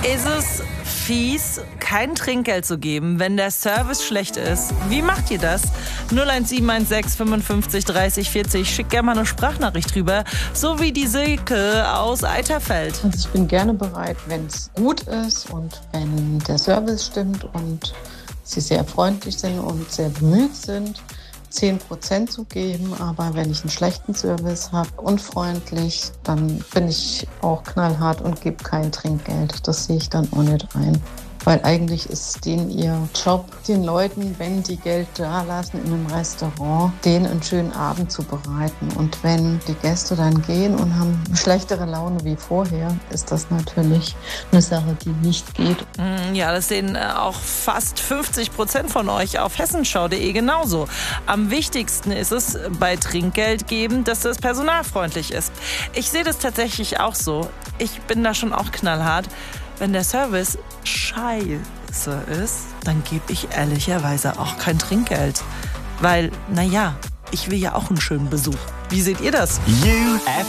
Ist es fies, kein Trinkgeld zu geben, wenn der Service schlecht ist? Wie macht ihr das? 01716 55 30 40. Schickt gerne mal eine Sprachnachricht rüber. So wie die Silke aus Eiterfeld. Also ich bin gerne bereit, wenn es gut ist und wenn der Service stimmt und sie sehr freundlich sind und sehr bemüht sind, 10% zu geben. Aber wenn ich einen schlechten Service habe, unfreundlich, dann bin ich auch knallhart und gebe kein Trinkgeld. Das sehe ich dann auch nicht ein. Weil eigentlich ist denen ihr Job, den Leuten, wenn die Geld da lassen in einem Restaurant, denen einen schönen Abend zu bereiten. Und wenn die Gäste dann gehen und haben schlechtere Laune wie vorher, ist das natürlich eine Sache, die nicht geht. Ja, das sehen auch fast 50% von euch auf hessenschau.de genauso. Am wichtigsten ist es bei Trinkgeld geben, dass das Personal freundlich ist. Ich sehe das tatsächlich auch so. Ich bin da schon auch knallhart. Wenn der Service scheiße ist, dann gebe ich ehrlicherweise auch kein Trinkgeld. Weil, naja, ich will ja auch einen schönen Besuch. Wie seht ihr das?